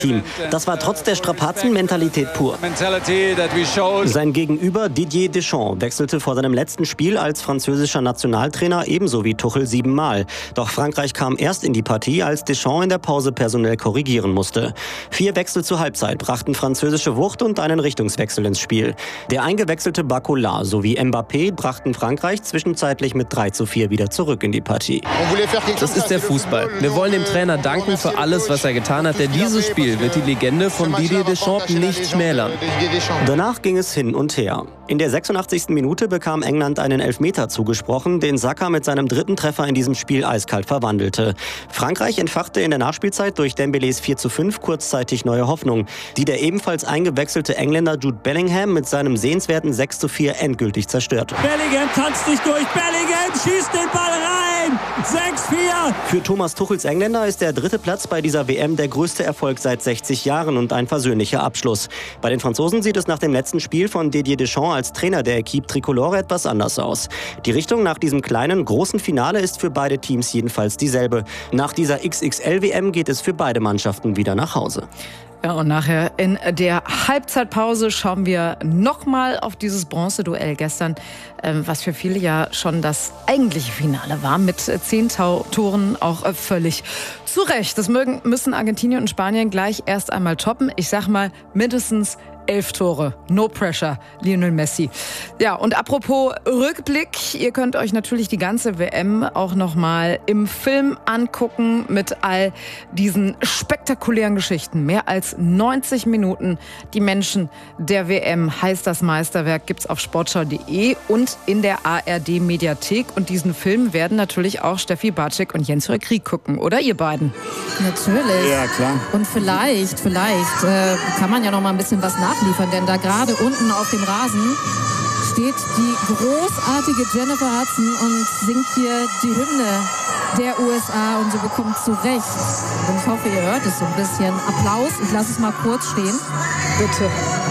Team. Das war trotz der Strapazen Mentalität pur. Sein Gegenüber Didier Deschamps wechselte vor seinem letzten Spiel als französischer Nationaltrainer ebenso wie Tuchel 7-mal. Doch Frankreich kam erst in die Partie, als Deschamps in der Pause personell korrigieren musste. 4 Wechsel zur Halbzeit brachten französische Wucht und einen Richtungswechsel ins Spiel. Der eingewechselte Barcola sowie Mbappé brachten Frankreich zwischenzeitlich mit 3:4 wieder zurück in die Partie. Das ist der Fußball. Wir wollen dem Trainer danken für alles, was er getan hat, denn dieses Spiel wird die Legende von Didier Deschamps nicht schmälern. Danach ging es hin und her. In der 86. Minute bekam England einen Elfmeter zugesprochen, den Saka mit seinem 3. Treffer in diesem Spiel eiskalt verwandelte. Frankreich entfachte in der Nachspielzeit durch Dembélés 4:5 kurzzeitig neue Hoffnung, die der ebenfalls eingewechselte Engländer Jude Bellingham mit seinem sehenswerten 6:4 endgültig zerstörte. Bellingham tanzt sich durch, Bellingham schießt den Ball rein! 6:4! Für Thomas Tuchels Engländer ist der 3. Platz bei dieser WM der größte Erfolg seit 60 Jahren und ein versöhnlicher Abschluss. Bei den Franzosen sieht es nach dem letzten Spiel von Didier Deschamps als Trainer der Equipe Tricolore etwas anders aus. Die Richtung nach diesem kleinen, großen Finale ist für beide Teams jedenfalls dieselbe. Nach dieser XXL-WM geht es für beide Mannschaften wieder nach Hause. Ja, und nachher in der Halbzeitpause schauen wir nochmal auf dieses Bronzeduell gestern, was für viele ja schon das eigentliche Finale war, mit 10 Toren auch völlig zu Recht. Das müssen Argentinien und Spanien gleich erst einmal toppen. Ich sag mal mindestens 11 Tore. No pressure, Lionel Messi. Ja, und apropos Rückblick, ihr könnt euch natürlich die ganze WM auch nochmal im Film angucken mit all diesen spektakulären Geschichten. Mehr als 90 Minuten. Die Menschen der WM heißt das Meisterwerk, gibt's auf sportschau.de und in der ARD-Mediathek. Und diesen Film werden natürlich auch Steffi Bartschek und Jens Krieg gucken, oder ihr beiden? Natürlich. Ja, klar. Und vielleicht kann man ja noch mal ein bisschen was nachliefern, denn da gerade unten auf dem Rasen steht die großartige Jennifer Hudson und singt hier die Hymne der USA und sie bekommt zu Recht. Und ich hoffe, ihr hört es so ein bisschen. Applaus, ich lasse es mal kurz stehen. Bitte.